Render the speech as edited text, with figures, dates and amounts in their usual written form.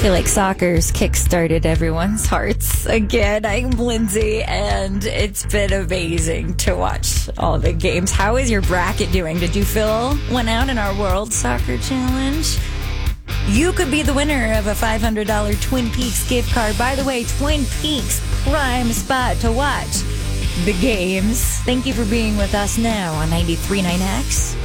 feel like soccer's kickstarted everyone's hearts again. I'm Lindsay, and it's been amazing to watch all the games. How is your bracket doing? Did you fill one out in our World Soccer Challenge? You could be the winner of a $500 Twin Peaks gift card. By the way, Twin Peaks, prime spot to watch the games. Thank you for being with us now on 93.9X.